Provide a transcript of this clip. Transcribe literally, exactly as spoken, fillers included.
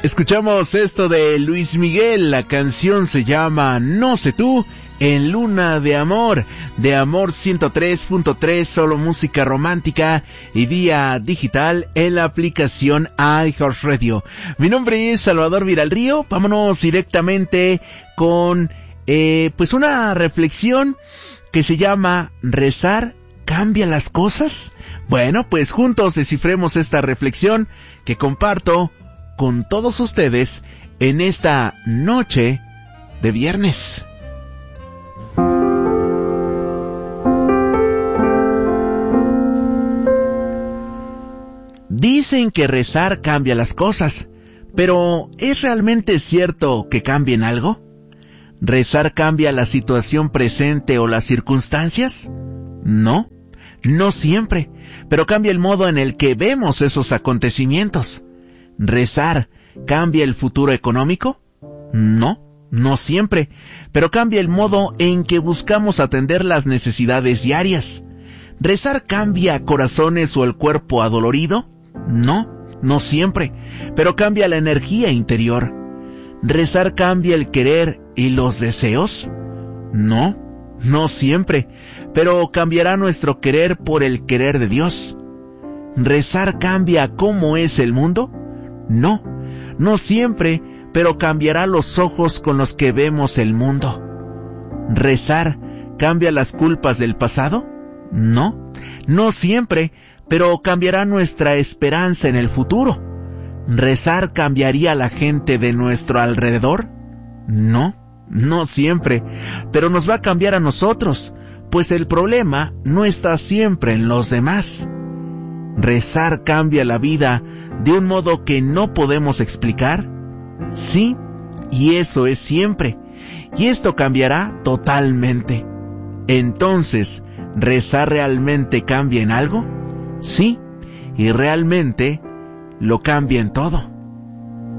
Escuchamos esto de Luis Miguel, la canción se llama No sé tú, en Luna de Amor, de Amor ciento tres punto tres, solo música romántica y vía digital en la aplicación iHeartRadio. Mi nombre es Salvador Viralrío, vámonos directamente con eh, pues una reflexión que se llama ¿Rezar cambia las cosas? Bueno, pues juntos descifremos esta reflexión que comparto con todos ustedes en esta noche de viernes. Dicen que rezar cambia las cosas, pero ¿es realmente cierto que cambien algo? ¿Rezar cambia la situación presente o las circunstancias? No, no siempre, pero cambia el modo en el que vemos esos acontecimientos. ¿Rezar cambia el futuro económico? No, no siempre, pero cambia el modo en que buscamos atender las necesidades diarias. ¿Rezar cambia corazones o el cuerpo adolorido? No, no siempre, pero cambia la energía interior. ¿Rezar cambia el querer y los deseos? No, no siempre, pero cambiará nuestro querer por el querer de Dios. ¿Rezar cambia cómo es el mundo? No, no siempre, pero cambiará los ojos con los que vemos el mundo. ¿Rezar cambia las culpas del pasado? No, no siempre, pero cambiará nuestra esperanza en el futuro. ¿Rezar cambiaría a la gente de nuestro alrededor? No, no siempre, pero nos va a cambiar a nosotros, pues el problema no está siempre en los demás. ¿Rezar cambia la vida de un modo que no podemos explicar? Sí, y eso es siempre, y esto cambiará totalmente. Entonces, ¿rezar realmente cambia en algo? Sí, y realmente lo cambia en todo.